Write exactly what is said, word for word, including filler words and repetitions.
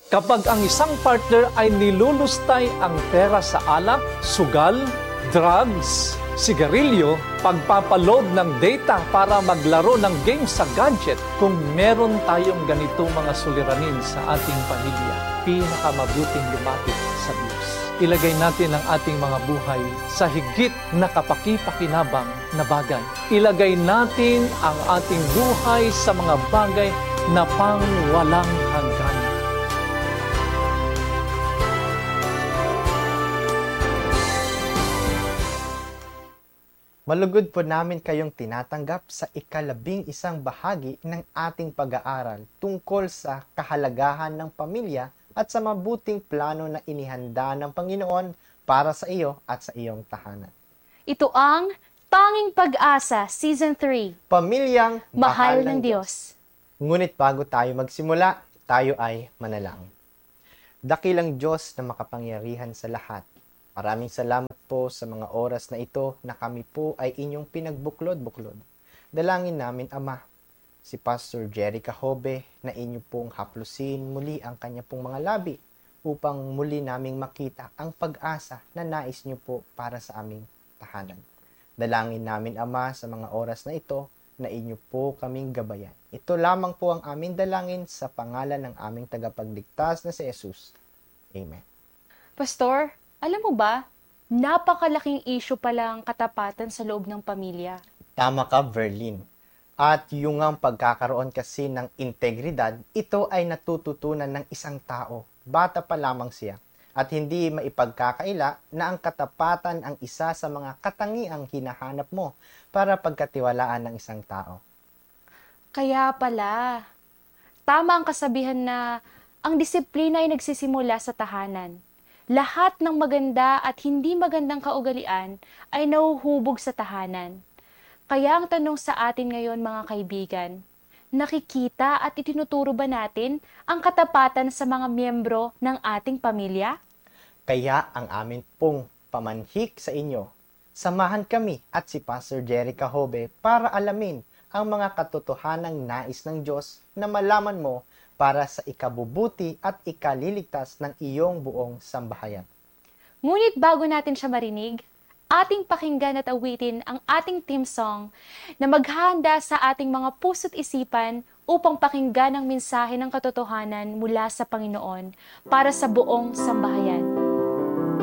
Kapag ang isang partner ay nilulustay ang pera sa alak, sugal, drugs, sigarilyo, pagpapaload ng data para maglaro ng game sa gadget, kung meron tayong ganitong mga suliranin sa ating pamilya, pinakamabuting lumapit sa Diyos. Ilagay natin ang ating mga buhay sa higit na kapaki-pakinabang na bagay. Ilagay natin ang ating buhay sa mga bagay na pang walang hanggan. Malugod po namin kayong tinatanggap sa ikalabing isang bahagi ng ating pag-aaral tungkol sa kahalagahan ng pamilya at sa mabuting plano na inihanda ng Panginoon para sa iyo at sa iyong tahanan. Ito ang Tanging Pag-asa, Season three. Pamilyang Mahal ng Diyos. Ngunit bago tayo magsimula, tayo ay manalangin. Dakilang Diyos na makapangyarihan sa lahat, maraming salamat po sa mga oras na ito na kami po ay inyong pinagbuklod-buklod. Dalangin namin, Ama, si Pastor Jerry Cahobe na inyo pong haplusin muli ang kanya pong mga labi upang muli naming makita ang pag-asa na nais niyo po para sa aming tahanan. Dalangin namin, Ama, sa mga oras na ito na inyo po kaming gabayan. Ito lamang po ang aming dalangin sa pangalan ng aming tagapagligtas na si Jesus. Amen. Pastor, alam mo ba, napakalaking issue pala ang katapatan sa loob ng pamilya. Tama ka, Verlin. At yung ang pagkakaroon kasi ng integridad, ito ay natututunan ng isang tao. Bata pa lamang siya. At hindi maipagkakaila na ang katapatan ang isa sa mga katangiang hinahanap mo para pagkatiwalaan ng isang tao. Kaya pala, tama ang kasabihan na ang disiplina ay nagsisimula sa tahanan. Lahat ng maganda at hindi magandang kaugalian ay nauhubog sa tahanan. Kaya ang tanong sa atin ngayon, mga kaibigan, nakikita at itinuturo ba natin ang katapatan sa mga miyembro ng ating pamilya? Kaya ang amin pong pamanhik sa inyo, samahan kami at si Pastor Jerry Cahobe para alamin ang mga katotohanang nais ng Diyos na malaman mo para sa ikabubuti at ikaliligtas ng iyong buong sambahayan. Ngunit bago natin siya marinig, ating pakinggan at awitin ang ating theme song na maghahanda sa ating mga puso't isipan upang pakinggan ang mensahe ng katotohanan mula sa Panginoon para sa buong sambahayan.